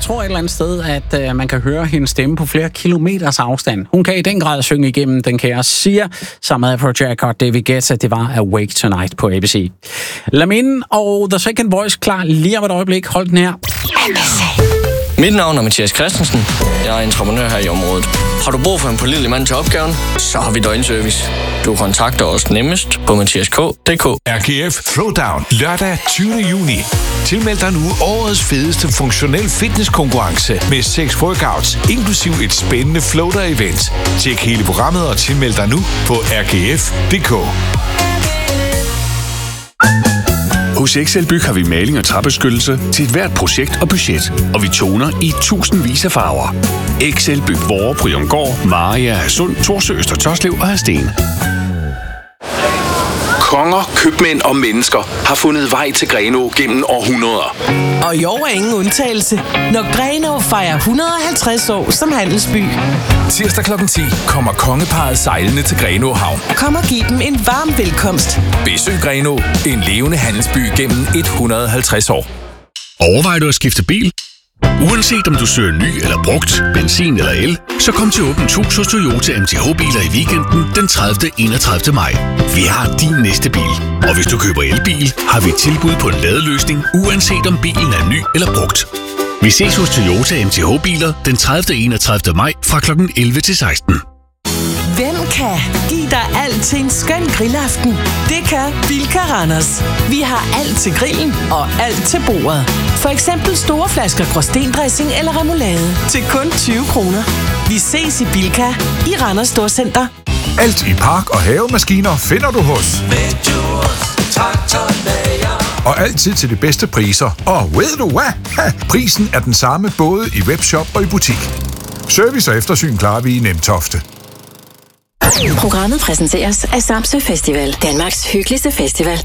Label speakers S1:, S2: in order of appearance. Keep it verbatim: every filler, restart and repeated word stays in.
S1: tror et eller andet sted, at øh, man kan høre hendes stemme på flere kilometers afstand. Hun kan i den grad synge igennem den kære Sia, sammen med Afrojack og David Guetta. Det var Awake Tonight på A B C. Lamin og The Second Voice klar lige om et øjeblik. Hold den her. A B C.
S2: Mit navn er Mathias Christensen. Jeg er entreprenør her i området. Har du brug for en pålidelig mand til opgaven, så har vi døgnservice. Du kontakter os nemmest på mathias k punktum d k.
S3: R G F Throwdown lørdag tyvende juni. Tilmeld dig nu årets fedeste funktionel fitnesskonkurrence med seks workouts, inklusiv et spændende floater-event. Tjek hele programmet og tilmeld dig nu på r g f punktum d k.
S4: Hos Excelbyg har vi maling og træbeskyttelse til et hvert projekt og budget, og vi toner i tusindvis af farver. Excelbyg, Vore, Bryumgård, Maria, Hadsund, Torsø, Øster Toslev og Hadsten.
S5: Konger, købmænd og mennesker har fundet vej til Grenaa gennem århundreder.
S6: Og i år er ingen undtagelse, når Grenaa fejrer et hundrede og halvtreds år som handelsby.
S7: Tirsdag klokken ti kommer kongeparret sejlende til Grenaa Havn.
S6: Kom og giv dem en varm velkomst.
S7: Besøg Grenaa, en levende handelsby gennem et hundrede og halvtreds år.
S4: Overvejer du at skifte bil? Uanset om du søger ny eller brugt, benzin eller el, så kom til Åbent Hus hos Toyota M T H-biler i weekenden den tredivte til enogtredivte maj. Vi har din næste bil, og hvis du køber elbil, har vi et tilbud på en ladeløsning, uanset om bilen er ny eller brugt. Vi ses hos Toyota M T H-biler den tredivte til enogtredivte maj fra klokken elleve til seksten.
S6: Hvem kan give dig alt til en skøn grillaften? Det kan Bilka Randers. Vi har alt til grillen og alt til bordet. For eksempel store flasker Gråstendressing eller remoulade til kun tyve kroner. Vi ses i Bilka i Randers Storcenter.
S3: Alt i park- og havemaskiner finder du hos og altid til de bedste priser. Og ved du hvad? Ha, prisen er den samme både i webshop og i butik. Service og eftersyn klarer vi i Nemtofte.
S8: Programmet præsenteres af Samsø Festival, Danmarks hyggeligste festival.